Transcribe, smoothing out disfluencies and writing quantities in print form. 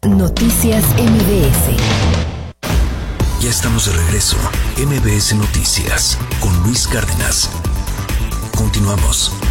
Noticias MBS. Ya estamos de regreso. MBS Noticias con Luis Cárdenas. Continuamos.